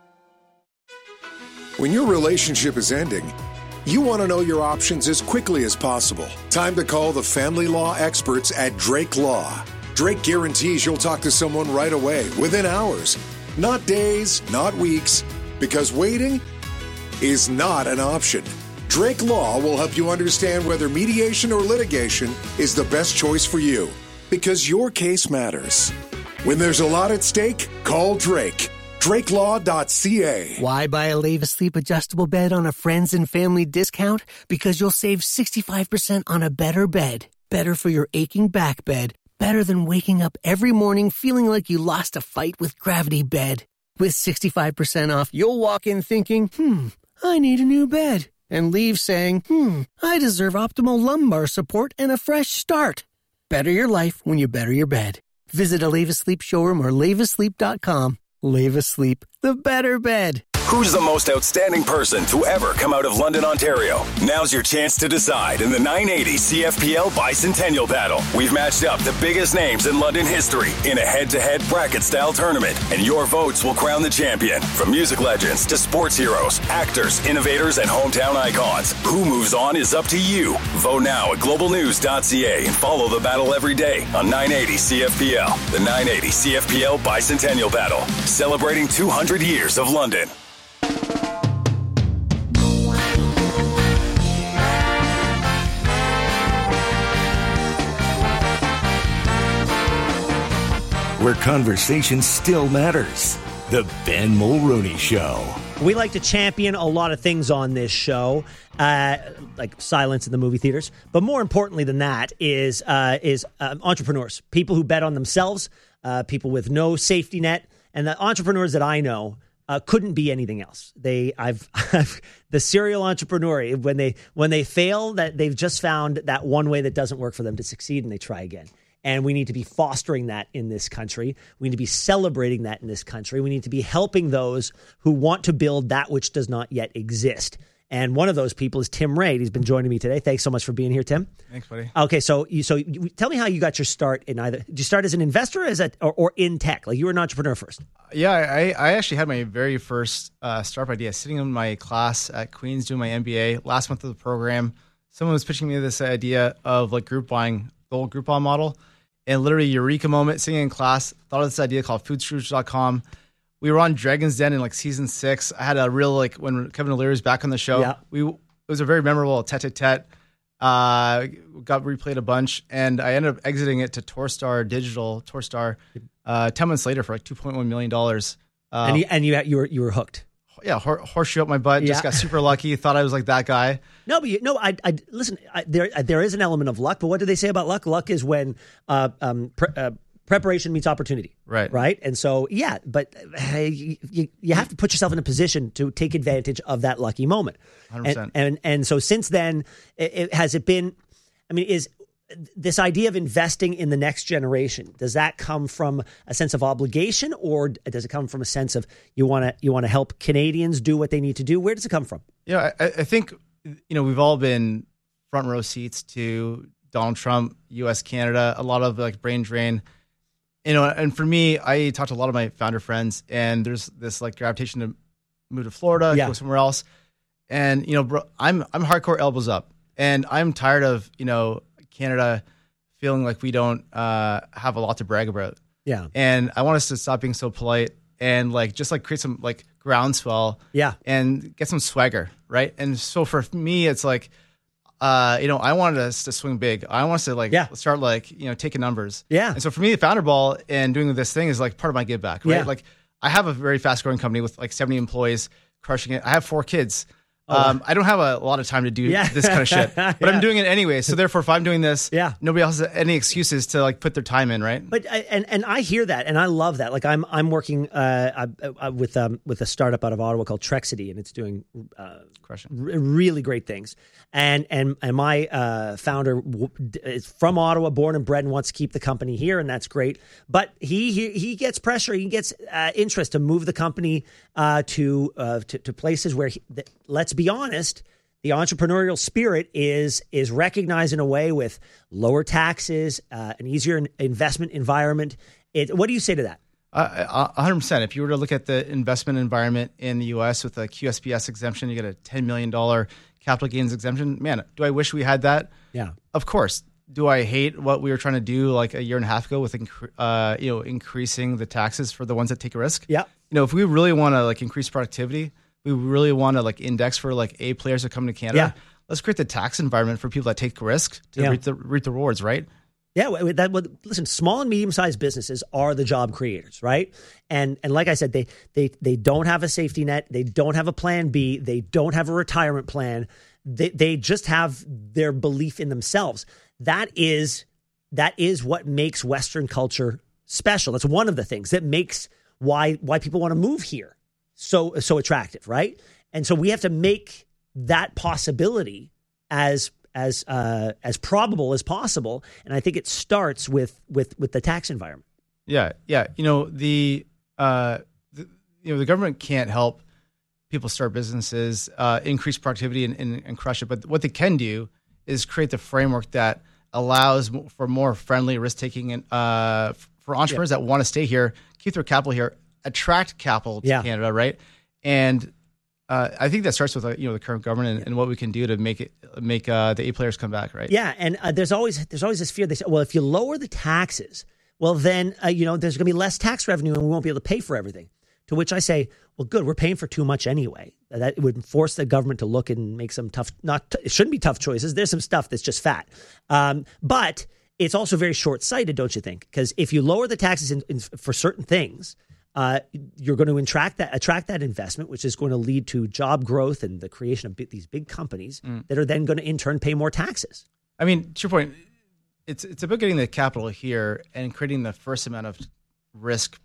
When your relationship is ending, you want to know your options as quickly as possible. Time to call the family law experts at Drake Law. Drake guarantees you'll talk to someone right away, within hours. Not days, not weeks, because waiting is not an option. Drake Law will help you understand whether mediation or litigation is the best choice for you, because your case matters. When there's a lot at stake, call Drake. DrakeLaw.ca. Why buy a Leva Sleep adjustable bed on a friends and family discount? Because you'll save 65% on a better bed. Better for your aching back bed. Better than waking up every morning feeling like you lost a fight with Gravity Bed. With 65% off, you'll walk in thinking, I need a new bed. And leave saying, I deserve optimal lumbar support and a fresh start. Better your life when you better your bed. Visit a Leva Sleep showroom or levasleep.com. Leva Sleep, the better bed. Who's the most outstanding person to ever come out of London, Ontario? Now's your chance to decide in the 980 CFPL Bicentennial Battle. We've matched up the biggest names in London history in a head-to-head bracket-style tournament, and your votes will crown the champion. From music legends to sports heroes, actors, innovators, and hometown icons. Who moves on is up to you. Vote now at globalnews.ca and follow the battle every day on 980 CFPL. The 980 CFPL Bicentennial Battle, celebrating 200 years of London. Where conversation still matters. The Ben Mulrooney Show. We like to champion a lot of things on this show, like silence in the movie theaters. But more importantly than that is entrepreneurs, people who bet on themselves, people with no safety net. And the entrepreneurs that I know couldn't be anything else. I've the serial entrepreneur, when they fail, that they've just found that one way that doesn't work for them to succeed, and they try again. And we need to be fostering that in this country. We need to be celebrating that in this country. We need to be helping those who want to build that which does not yet exist. And one of those people is Tim Ray. He's been joining me today. Thanks so much for being here, Tim. Thanks, buddy. Okay, so tell me how you got your start in either. Did you start as an investor or in tech? Like you were an entrepreneur first? Yeah, I actually had my very first startup idea sitting in my class at Queen's doing my MBA. Last month of the program, someone was pitching me this idea of like group buying, the old Groupon model. And literally eureka moment, sitting in class, thought of this idea called foodscrooge.com. We were on Dragon's Den in like season 6. I had a real, like when Kevin O'Leary was back on the show, it was a very memorable tete-a-tete. Got replayed a bunch, and I ended up exiting it to Torstar Digital, 10 months later for like $2.1 million. And you were hooked. Yeah, horseshoe up my butt. Just got super lucky. Thought I was like that guy. No, but I listen. There is an element of luck, but what do they say about luck? Luck is when preparation meets opportunity. Right. And so, but you have to put yourself in a position to take advantage of that lucky moment. 100%. And so since then, has it been? I mean, is this idea of investing in the next generation, does that come from a sense of obligation, or does it come from a sense of you want to help Canadians do what they need to do? Where does it come from? Yeah, I think we've all been front row seats to Donald Trump, U.S., Canada, a lot of like brain drain. And for me, I talked to a lot of my founder friends, and there's this like gravitation to move to Florida, go somewhere else. And bro, I'm hardcore elbows up, and I'm tired of Canada feeling like we don't have a lot to brag about. Yeah. And I want us to stop being so polite and just create some like groundswell. Yeah. And get some swagger, right? And so for me, it's like, I wanted us to swing big. I want us to start taking numbers. Yeah. And so for me, the Founder Ball and doing this thing is like part of my give back, right? Yeah. Like I have a very fast growing company with like 70 employees, crushing it. I have 4 kids. I don't have a lot of time to do this kind of shit, but I'm doing it anyway. So therefore, if I'm doing this, nobody else has any excuses to like put their time in, right? But and I hear that, and I love that. Like I'm working with a startup out of Ottawa called Trexity, and it's doing really great things. And my founder is from Ottawa, born and bred, and wants to keep the company here, and that's great. But he gets pressure, he gets interest to move the company to places where let's be honest, the entrepreneurial spirit is recognized in a way with lower taxes, an easier investment environment. What do you say to that? 100%. If you were to look at the investment environment in the U.S. with a QSBS exemption, you get a $10 million capital gains exemption. Man, do I wish we had that? Yeah. Of course. Do I hate what we were trying to do like a year and a half ago with increasing the taxes for the ones that take a risk? Yeah. If we really want to like increase productivity, we really want to like index for like A players that come to Canada. Yeah. Let's create the tax environment for people that take risk to reap the rewards, right? Yeah, listen, small and medium-sized businesses are the job creators, right? And like I said, they don't have a safety net. They don't have a plan B. They don't have a retirement plan. They just have their belief in themselves. That is what makes Western culture special. That's one of the things that makes why people want to move here so attractive, right? And so we have to make that possibility as probable as possible. And I think it starts with the tax environment. Yeah. The government can't help people start businesses, increase productivity and crush it. But what they can do is create the framework that allows for more friendly risk-taking and for entrepreneurs that want to stay here, keep their capital here, attract capital to Canada, right? And I think that starts with the current government and what we can do to make the A players come back, right? Yeah, and there's always this fear. They say, well, if you lower the taxes, well then there's going to be less tax revenue and we won't be able to pay for everything. To which I say, well, good, we're paying for too much anyway. That would force the government to look and make some it shouldn't be tough choices. There's some stuff that's just fat. But it's also very short-sighted, don't you think? Because if you lower the taxes for certain things, you're going to attract that investment, which is going to lead to job growth and the creation of these big companies that are then going to in turn pay more taxes. I mean, to your point, it's about getting the capital here and creating the first amount of risk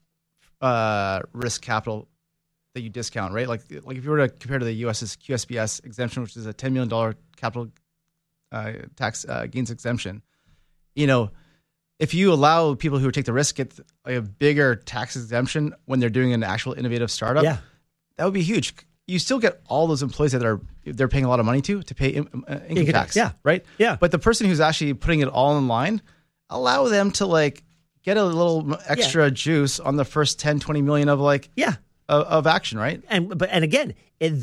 capital that you discount, right? Like if you were to compare to the U.S.'s QSBS exemption, which is a $10 million capital tax gains exemption, if you allow people who take the risk get a bigger tax exemption when they're doing an actual innovative startup, that would be huge. You still get all those employees that they're paying a lot of money to pay income tax, right? Yeah. But the person who's actually putting it all in line, allow them to get a little extra juice on the first 10, 20 million of of action, right? And again,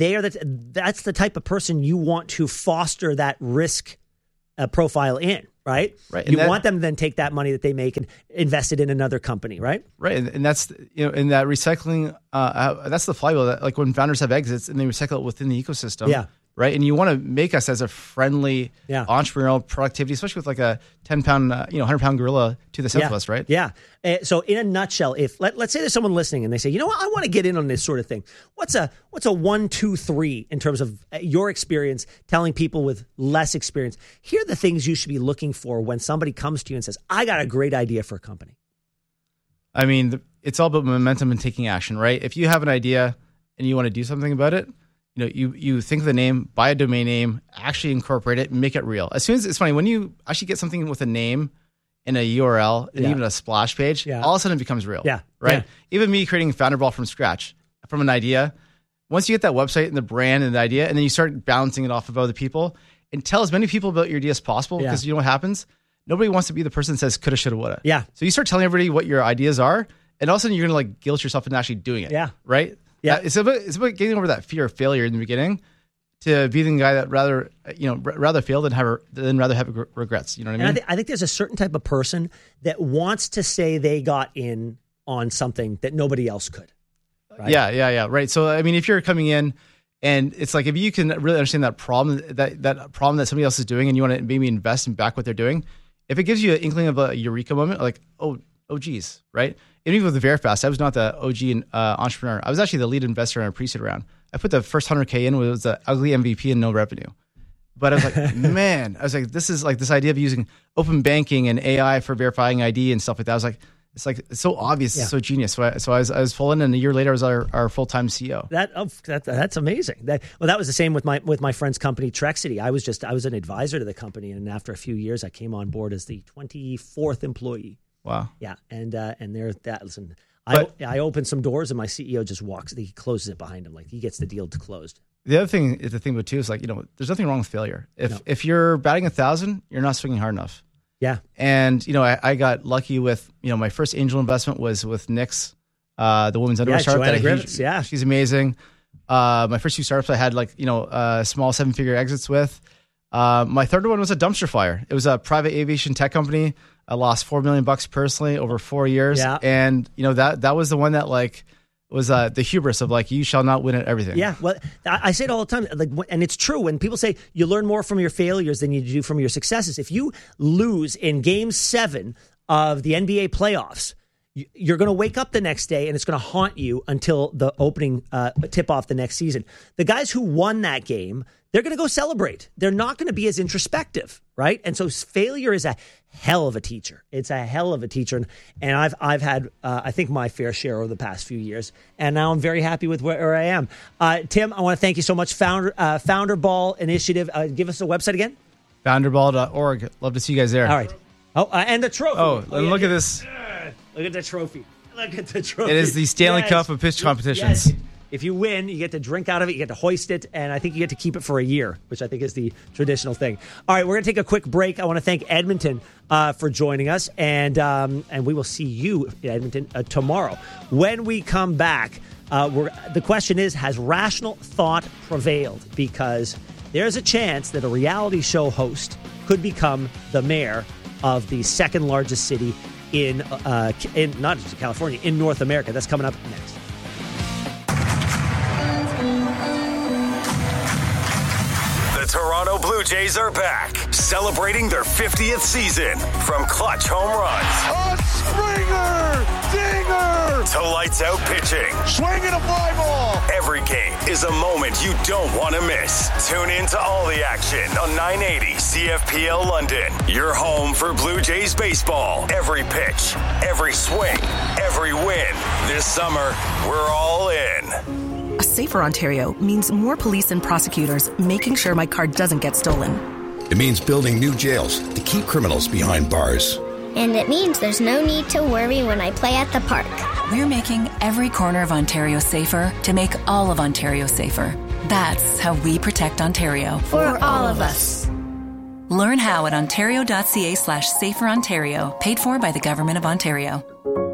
that's the type of person you want to foster that risk profile in, right? Right. You want them to then take that money that they make and invest it in another company, right? Right. And that's, in that recycling, that's the flywheel that when founders have exits and they recycle it within the ecosystem. Yeah. Right. And you want to make us as a friendly entrepreneurial productivity, especially with a 10-pound, 100-pound gorilla to the south of us, right? Yeah. So in a nutshell, if let's say there's someone listening and they say, you know what, I want to get in on this sort of thing. What's a 1, 2, 3 in terms of your experience telling people with less experience? Here are the things you should be looking for when somebody comes to you and says, I got a great idea for a company. I mean, it's all about momentum and taking action, right? If you have an idea and you want to do something about it, you think of the name, buy a domain name, actually incorporate it, make it real. As soon as it's funny, when you actually get something with a name and a URL and even a splash page, all of a sudden it becomes real. Yeah. Right. Yeah. Even me creating Founderball from scratch, from an idea. Once you get that website and the brand and the idea, and then you start bouncing it off of other people and tell as many people about your idea as possible, because you know what happens? Nobody wants to be the person that says coulda, shoulda, woulda. Yeah. So you start telling everybody what your ideas are, and all of a sudden you're going to guilt yourself into actually doing it. Yeah. Right. Yeah. It's about getting over that fear of failure in the beginning, to be the guy that rather fail than rather have regrets. You know what I mean? And I think there's a certain type of person that wants to say they got in on something that nobody else could. Right? Yeah. Right. So, I mean, if you're coming in and it's if you can really understand that problem, that problem that somebody else is doing, and you want to maybe invest and back what they're doing, if it gives you an inkling of a eureka moment, oh geez, right? Even with the Verifast, I was not the OG entrepreneur. I was actually the lead investor in a pre-seed round. I put the first 100K in, it was an ugly MVP and no revenue. But I was like, man, this is this idea of using open banking and AI for verifying ID and stuff like that. I was like, it's so obvious, it's so genius. So I was full in, and a year later I was our full-time CEO. That's amazing. That was the same with my friend's company, Trexity. I was an advisor to the company, and after a few years, I came on board as the 24th employee. Wow. Yeah, and there's that. Listen, I open some doors, and my CEO just walks. He closes it behind him, he gets the deal closed. The other thing is too is there's nothing wrong with failure. If you're batting 1,000, you're not swinging hard enough. Yeah. And I got lucky with my first angel investment was with Nyx, the women's underwear startup. Joanna Griffiths, she's amazing. My first 2 startups I had small 7-figure exits with. My third one was a dumpster fire. It was a private aviation tech company. I lost $4 million personally over 4 years. Yeah. And that was the one that was the hubris of you shall not win at everything. Yeah. Well, I say it all the time. And it's true when people say you learn more from your failures than you do from your successes. If you lose in Game 7 of the NBA playoffs, you're going to wake up the next day and it's going to haunt you until the opening tip-off the next season. The guys who won that game, they're going to go celebrate. They're not going to be as introspective, right? And so failure is a hell of a teacher. It's a hell of a teacher. And I've had, I think, my fair share over the past few years. And now I'm very happy with where I am. Tim, I want to thank you so much. Founderball Initiative. Give us a website again. Founderball.org. Love to see you guys there. All right. Oh, and the trophy. Look at this. Look at the trophy. Look at the trophy. It is the Stanley Cup of pitch competitions. Yes. If you win, you get to drink out of it, you get to hoist it, and I think you get to keep it for a year, which I think is the traditional thing. All right, we're going to take a quick break. I want to thank Edmonton for joining us, and we will see you in Edmonton tomorrow. When we come back, the question is, has rational thought prevailed? Because there's a chance that a reality show host could become the mayor of the second largest city in not just California, in North America. That's coming up next. The Toronto Blue Jays are back, celebrating their 50th season. From clutch home runs a Springer dinger to lights out pitching. Swing and a fly ball. Every game is a moment you don't want to miss. Tune in to all the action on 980 CFPL London. Your home for Blue Jays baseball. Every pitch, every swing, every win. This summer, we're all in. A safer Ontario means more police and prosecutors making sure my car doesn't get stolen. It means building new jails to keep criminals behind bars. And it means there's no need to worry when I play at the park. We're making every corner of Ontario safer to make all of Ontario safer. That's how we protect Ontario. For all of us. Learn how at ontario.ca/saferontario, paid for by the Government of Ontario.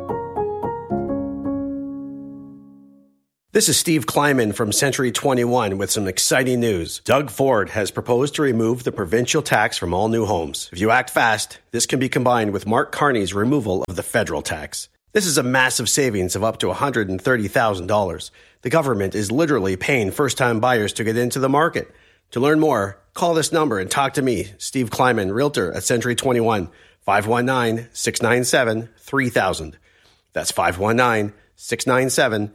This is Steve Kleiman from Century 21 with some exciting news. Doug Ford has proposed to remove the provincial tax from all new homes. If you act fast, this can be combined with Mark Carney's removal of the federal tax. This is a massive savings of up to $130,000. The government is literally paying first-time buyers to get into the market. To learn more, call this number and talk to me, Steve Kleiman, Realtor at Century 21, 519-697-3000. That's 519-697-3000.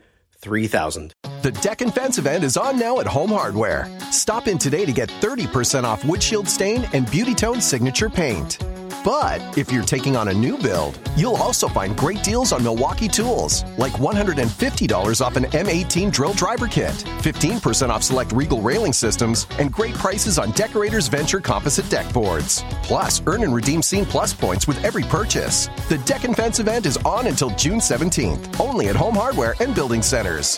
The Deck and Fence event is on now at Home Hardware. Stop in today to get 30% off windshield stain and Beauty Tone signature paint. But if you're taking on a new build, you'll also find great deals on Milwaukee tools, like $150 off an M18 drill driver kit, 15% off select Regal railing systems, and great prices on Decorators Venture composite deck boards. Plus, earn and redeem Scene Plus points with every purchase. The Deck and Fence event is on until June 17th, only at Home Hardware and Building Centers.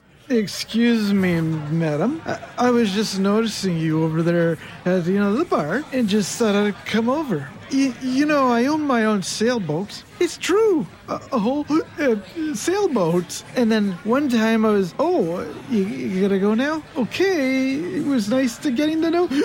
Excuse me, madam. I was just noticing you over there at the bar and just thought I'd come over. I own my own sailboat. It's true. A whole sailboat. And then one time I was, you gotta go now? Okay. It was nice to getting to know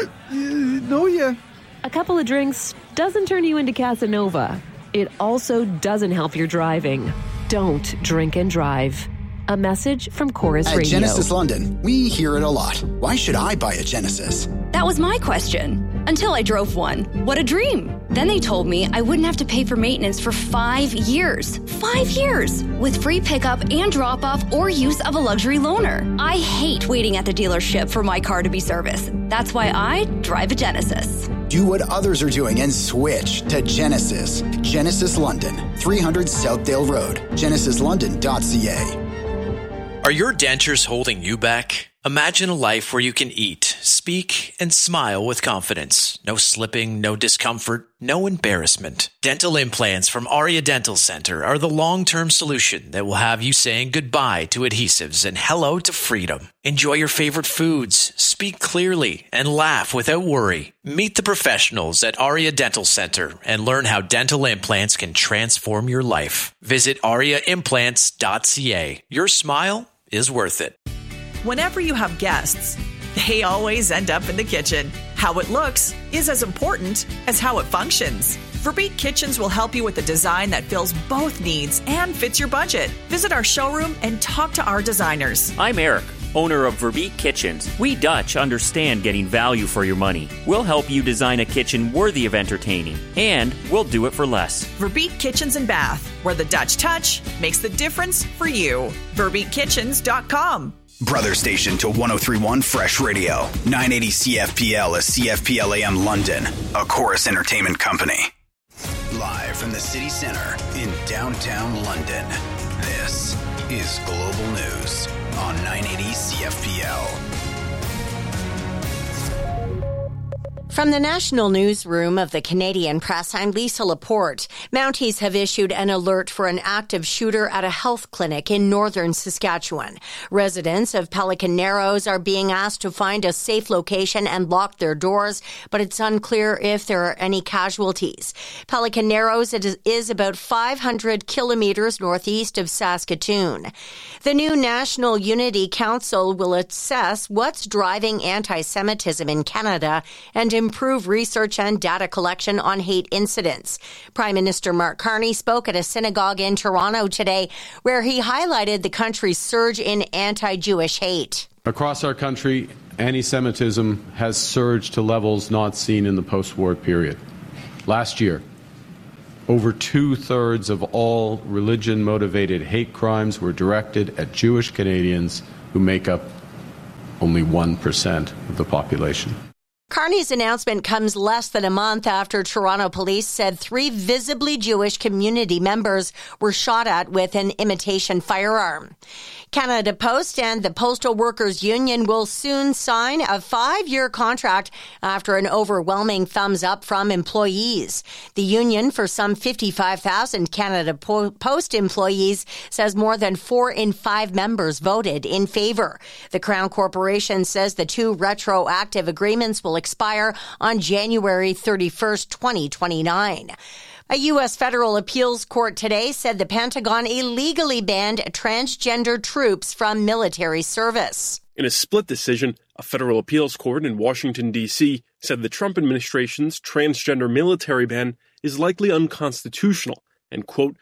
you. A couple of drinks doesn't turn you into Casanova. It also doesn't help your driving. Don't drink and drive. A message from Chorus Radio. At Genesis London, we hear it a lot. Why should I buy a Genesis? That was my question. Until I drove one. What a dream. Then they told me I wouldn't have to pay for maintenance for 5 years. 5 years! With free pickup and drop-off or use of a luxury loaner. I hate waiting at the dealership for my car to be serviced. That's why I drive a Genesis. Do what others are doing and switch to Genesis. Genesis London, 300 Southdale Road. GenesisLondon.ca. Are your dentures holding you back? Imagine a life where you can eat, speak, and smile with confidence. No slipping, no discomfort, no embarrassment. Dental implants from Aria Dental Center are the long-term solution that will have you saying goodbye to adhesives and hello to freedom. Enjoy your favorite foods, speak clearly, and laugh without worry. Meet the professionals at Aria Dental Center and learn how dental implants can transform your life. Visit ariaimplants.ca. Your smile is worth it. Whenever you have guests, they always end up in the kitchen. How it looks is as important as how it functions. Verbeek Kitchens will help you with a design that fills both needs and fits your budget. Visit our showroom and talk to our designers. I'm Eric, owner of Verbeek Kitchens. We Dutch understand getting value for your money. We'll help you design a kitchen worthy of entertaining, and we'll do it for less. Verbeek Kitchens and Bath, where the Dutch touch makes the difference for you. VerbeekKitchens.com. Brother station to 103.1 Fresh Radio. 980 CFPL is CFPL AM London, a Chorus Entertainment company. Live from the city center in downtown London, this is Global News on 980 CFPL. From the national newsroom of the Canadian Press, I'm Lisa Laporte. Mounties have issued an alert for an active shooter at a health clinic in northern Saskatchewan. Residents of Pelican Narrows are being asked to find a safe location and lock their doors, but it's unclear if there are any casualties. Pelican Narrows is about 500 kilometers northeast of Saskatoon. The new National Unity Council will assess what's driving anti-Semitism in Canada and improve research and data collection on hate incidents. Prime Minister Mark Carney spoke at a synagogue in Toronto today where he highlighted the country's surge in anti-Jewish hate. Across our country, anti-Semitism has surged to levels not seen in the post-war period. Last year, Over 2/3 of all religion-motivated hate crimes were directed at Jewish Canadians, who make up only 1% of the population. Carney's announcement comes less than a month after Toronto police said 3 visibly Jewish community members were shot at with an imitation firearm. Canada Post and the Postal Workers Union will soon sign a 5-year contract after an overwhelming thumbs up from employees. The union, for some 55,000 Canada Post employees, says more than 4 in 5 members voted in favor. The Crown Corporation says the 2 retroactive agreements will expire on January 31st, 2029. A U.S. federal appeals court today said the Pentagon illegally banned transgender troops from military service. In a split decision, a federal appeals court in Washington, D.C. said the Trump administration's transgender military ban is likely unconstitutional and, quote,